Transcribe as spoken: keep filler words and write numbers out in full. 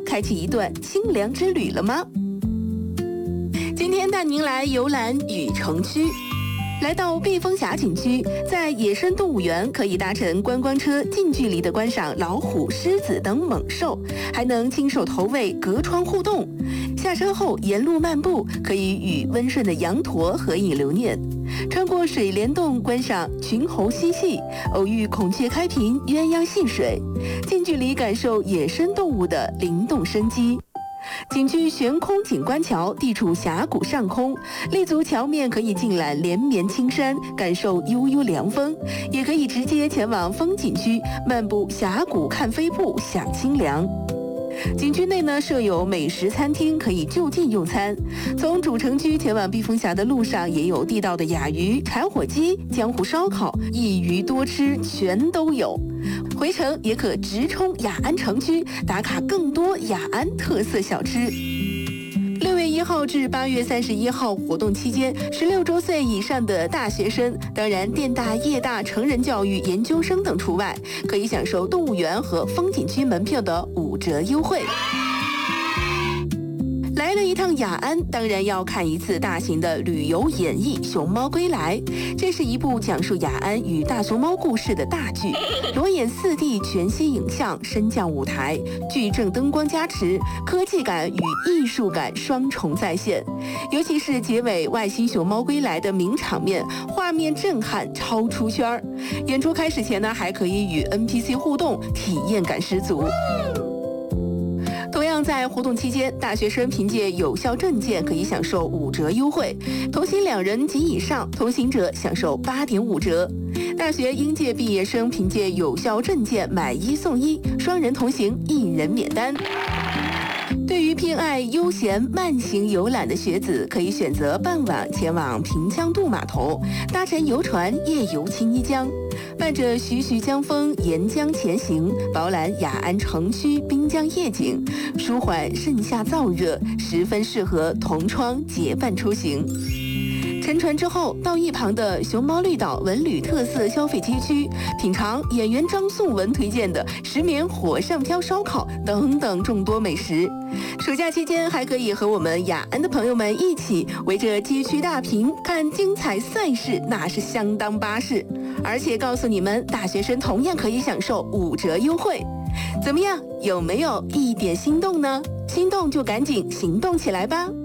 开启一段清凉之旅了吗？今天带您来游览雨城区。来到避风峡景区，在野生动物园可以搭乘观光车近距离的观赏老虎、狮子等猛兽，还能亲手投喂、隔窗互动。下车后沿路漫步，可以与温顺的羊驼合影留念。穿过水帘洞观赏群猴嬉戏，偶遇孔雀开屏、鸳鸯戏水，近距离感受野生动物的灵动生机。景区悬空景观桥地处峡谷上空，立足桥面可以尽览连绵青山，感受悠悠凉风；也可以直接前往风景区，漫步峡谷看飞瀑，享清凉。景区内呢设有美食餐厅，可以就近用餐。从主城区前往避风峡的路上，也有地道的雅鱼、柴火鸡、江湖烧烤，一鱼多吃全都有。回程也可直冲雅安城区，打卡更多雅安特色小吃。六月一号至八月三十一号活动期间，十六周岁以上的大学生，当然电大、业大、成人教育研究生等除外，可以享受动物园和风景区门票的五折优惠。来了一趟雅安，当然要看一次大型的旅游演绎《熊猫归来》。这是一部讲述雅安与大熊猫故事的大剧，裸眼四 D 全息影像，升降舞台，矩阵灯光加持，科技感与艺术感双重再现。尤其是结尾外星熊猫归来的名场面，画面震撼，超出圈儿。演出开始前呢，还可以与 N P C 互动，体验感十足。同样在活动期间，大学生凭借有效证件可以享受五折优惠，同行两人及以上同行者享受 八点五折。大学应届毕业生凭借有效证件买一送一，双人同行一人免单。对于偏爱悠闲慢行游览的学子，可以选择傍晚前往平江渡码头，搭乘游船夜游青衣江，伴着徐徐江风沿江前行，饱览雅安城区滨江夜景，舒缓盛夏燥热，十分适合同窗结伴出行。乘船之后，到一旁的熊猫绿岛文旅特色消费街区，品尝演员张颂文推荐的石棉火上漂烧烤等等众多美食。暑假期间，还可以和我们雅安的朋友们一起围着街区大屏看精彩赛事，那是相当巴适。而且告诉你们，大学生同样可以享受五折优惠。怎么样，有没有一点心动呢？心动就赶紧行动起来吧！